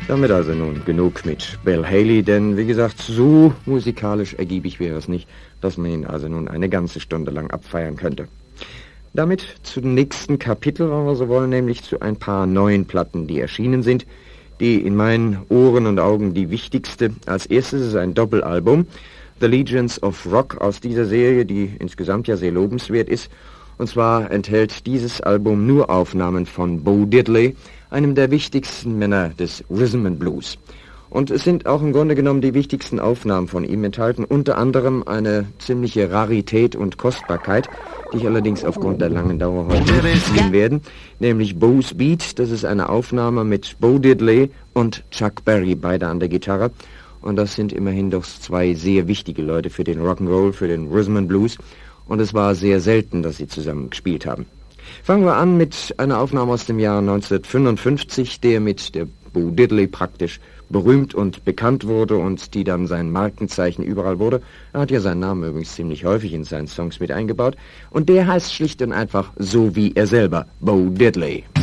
Damit also nun genug mit Bill Haley, denn wie gesagt, so musikalisch ergiebig wäre es nicht, dass man ihn also nun eine ganze Stunde lang abfeiern könnte. Damit zu dem nächsten Kapitel, wenn wir so wollen, nämlich zu ein paar neuen Platten, die erschienen sind, die in meinen Ohren und Augen die wichtigste. Als erstes ist ein Doppelalbum, The Legions of Rock aus dieser Serie, die insgesamt ja sehr lobenswert ist. Und zwar enthält dieses Album nur Aufnahmen von Bo Diddley, einem der wichtigsten Männer des Rhythm and Blues. Und es sind auch im Grunde genommen die wichtigsten Aufnahmen von ihm enthalten, unter anderem eine ziemliche Rarität und Kostbarkeit, die ich allerdings aufgrund der langen Dauer heute nicht spielen werde, nämlich Bo's Beat. Das ist eine Aufnahme mit Bo Diddley und Chuck Berry, beide an der Gitarre. Und das sind immerhin doch zwei sehr wichtige Leute für den Rock'n'Roll, für den Rhythm and Blues. Und es war sehr selten, dass sie zusammen gespielt haben. Fangen wir an mit einer Aufnahme aus dem Jahr 1955, der mit der Bo Diddley praktisch berühmt und bekannt wurde und die dann sein Markenzeichen überall wurde. Er hat ja seinen Namen übrigens ziemlich häufig in seinen Songs mit eingebaut. Und der heißt schlicht und einfach so wie er selber, Bo Diddley.